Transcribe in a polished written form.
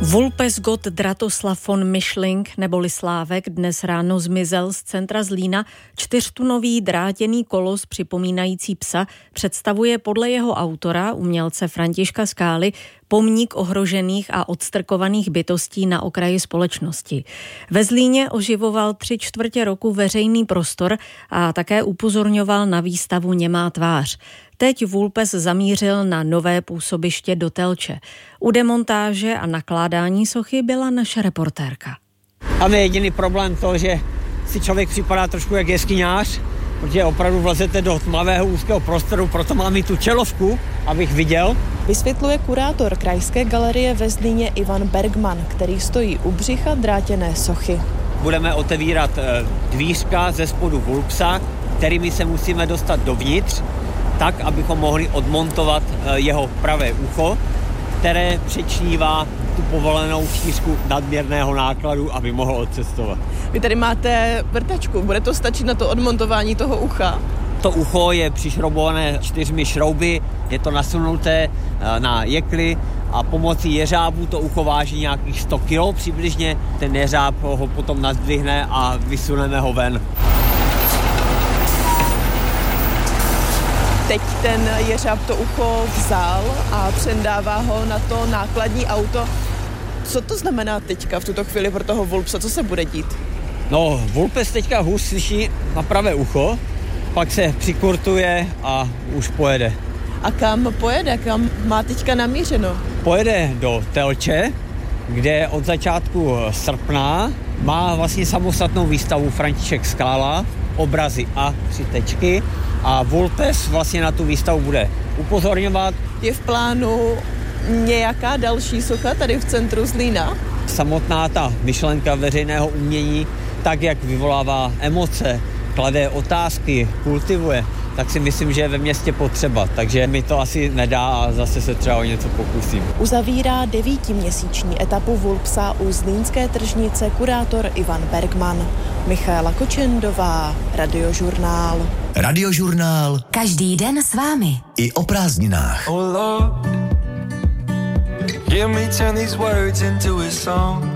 Vulpes Gott Dratoslav von Mischling neboli Slávek dnes ráno zmizel z centra Zlína. 4tunový drátěný kolos připomínající psa představuje podle jeho autora, umělce Františka Skály, pomník ohrožených a odstrkovaných bytostí na okraji společnosti. Ve Zlíně oživoval 3/4 roku veřejný prostor a také upozorňoval na výstavu Němá tvář. Teď Vulpes zamířil na nové působiště do Telče. U demontáže a nakládání sochy byla naše reportérka. Tam je jediný problém to, že si člověk připadá trošku jak jeskyňář, protože opravdu vlezete do tmavého úzkého prostoru, proto mám i tu čelovku, abych viděl. Vysvětluje kurátor Krajské galerie ve Zlíně Ivan Bergman, který stojí u břicha drátěné sochy. Budeme otevírat dvířka ze spodu Vulpsa, kterými se musíme dostat dovnitř, tak, abychom mohli odmontovat jeho pravé ucho, které přečnívá tu povolenou šířku nadměrného nákladu, aby mohl odcestovat. Vy tady máte vrtačku, bude to stačit na to odmontování toho ucha? To ucho je přišroubované 4 šrouby, je to nasunuté na jekly a pomocí jeřábu to ucho váží nějakých 100 kg přibližně. Ten jeřáb ho potom nazdvihne a vysuneme ho ven. Teď ten jeřáb to ucho vzal a přendává ho na to nákladní auto. Co to znamená teďka v tuto chvíli pro toho Vulpsa? Co se bude dít? No, Vulpes teďka hůř slyší na pravé ucho, pak se přikurtuje a už pojede. A kam pojede? Kam má teďka namířeno? Pojede do Telče, kde od začátku srpna má vlastně samostatnou výstavu František Skála, obrazy a 3 tečky. A Vulpes vlastně na tu výstavu bude upozorňovat. Je v plánu nějaká další socha tady v centru Zlína? Samotná ta myšlenka veřejného umění, tak jak vyvolává emoce, klade otázky, kultivuje, tak si myslím, že je ve městě potřeba. Takže mi to asi nedá a zase se třeba o něco pokusím. Uzavírá 9měsíční etapu Vulpsa u zlínské tržnice kurátor Ivan Bergman. Michaela Kočendová, Radiožurnál. Radiožurnál. Každý den s vámi. I o prázdninách. Oh Lord, hear me turn these words into a song.